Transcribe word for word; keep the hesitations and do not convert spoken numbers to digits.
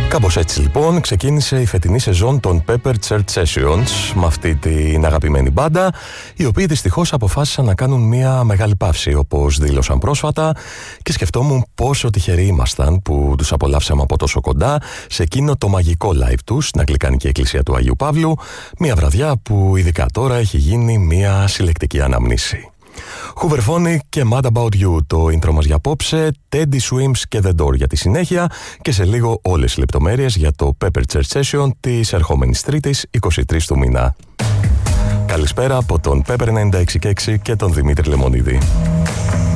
Κάπως έτσι λοιπόν ξεκίνησε η φετινή σεζόν των Pepper Church Sessions με αυτή την αγαπημένη μπάντα, οι οποίοι δυστυχώς αποφάσισαν να κάνουν μια μεγάλη παύση όπως δήλωσαν πρόσφατα, και σκεφτόμουν πόσο τυχεροί ήμασταν που τους απολαύσαμε από τόσο κοντά σε εκείνο το μαγικό live τους στην Αγγλικανική Εκκλησία του Αγίου Παύλου, μια βραδιά που ειδικά τώρα έχει γίνει μια συλλεκτική αναμνήση. Hooverphonic και Mad About You το intro μας για απόψε, Teddy Swims και The Door για τη συνέχεια, και σε λίγο όλες οι λεπτομέρειες για το Pepper Church Session της ερχόμενης Τρίτης εικοστή τρίτη του μήνα. Καλησπέρα από τον Pepper ενενήντα έξι και έξι και τον Δημήτρη Λεμονίδη.